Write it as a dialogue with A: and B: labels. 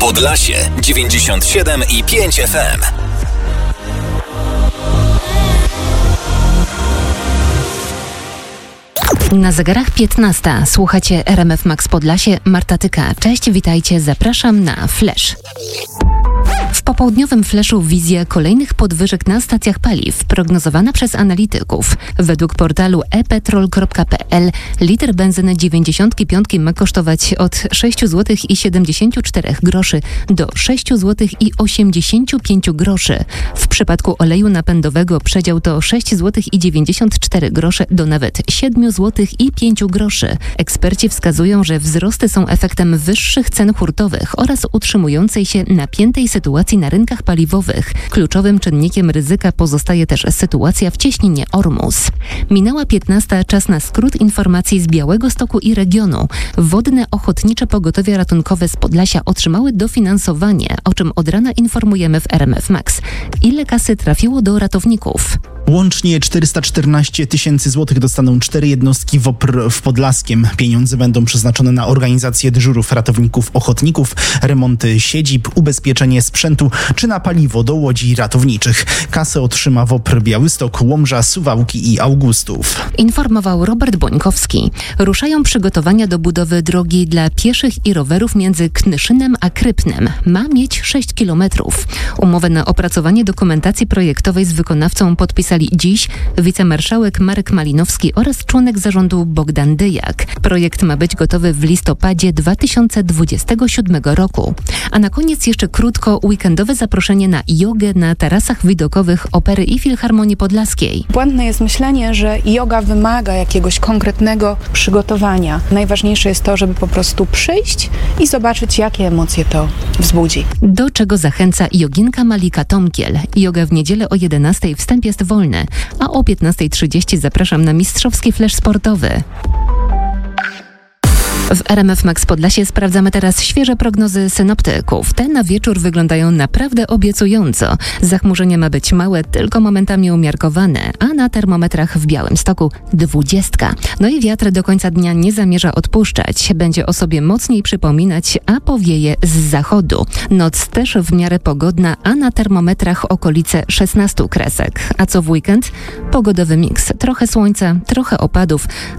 A: Podlasie 97,5 FM.
B: Na zegarach 15. Słuchacie RMF Max Podlasie. Marta Tyka. Cześć, witajcie. Zapraszam na Flash. W popołudniowym flashu wizja kolejnych podwyżek na stacjach paliw, prognozowana przez analityków. Według portalu epetrol.pl litr benzyny 95 ma kosztować od 6,74 zł do 6,85 zł. W przypadku oleju napędowego przedział to 6,94 zł do nawet 7,05 zł. Eksperci wskazują, że wzrosty są efektem wyższych cen hurtowych oraz utrzymującej się napiętej sytuacji na rynkach paliwowych. Kluczowym czynnikiem ryzyka pozostaje też sytuacja w cieśninie Ormus. Minęła 15. Czas na skrót informacji z Białegostoku i regionu. Wodne Ochotnicze Pogotowie Ratunkowe z Podlasia otrzymały dofinansowanie, o czym od rana informujemy w RMF Max. Ile kasy trafiło do ratowników?
C: Łącznie 414 000 złotych dostaną 4 jednostki WOPR w Podlaskiem. Pieniądze będą przeznaczone na organizację dyżurów ratowników ochotników, remonty siedzib, ubezpieczenie sprzętu czy na paliwo do łodzi ratowniczych. Kasę otrzyma WOPR Białystok, Łomża, Suwałki i Augustów.
B: Informował Robert Bońkowski. Ruszają przygotowania do budowy drogi dla pieszych i rowerów między Knyszynem a Krypnem. Ma mieć 6 kilometrów. Umowę na opracowanie dokumentacji projektowej z wykonawcą podpisali dziś wicemarszałek Marek Malinowski oraz członek zarządu Bogdan Dyjak. Projekt ma być gotowy w listopadzie 2027 roku. A na koniec jeszcze krótko weekendowe zaproszenie na jogę na tarasach widokowych Opery i Filharmonii Podlaskiej.
D: Błędne jest myślenie, że joga wymaga jakiegoś konkretnego przygotowania. Najważniejsze jest to, żeby po prostu przyjść i zobaczyć, jakie emocje to wzbudzi.
B: Do czego zachęca joginka Malika Tomkiel. Joga w niedzielę o 11:00, wstęp jest wolny, a o 15:30 zapraszam na mistrzowski flash sportowy. W RMF Max Podlasie sprawdzamy teraz świeże prognozy synoptyków. Te na wieczór wyglądają naprawdę obiecująco. Zachmurzenie ma być małe, tylko momentami umiarkowane, a na termometrach w Białymstoku 20. No i wiatr do końca dnia nie zamierza odpuszczać. Będzie o sobie mocniej przypominać, a powieje z zachodu. Noc też w miarę pogodna, a na termometrach okolice 16 kresek. A co w weekend? Pogodowy miks. Trochę słońca, trochę opadów,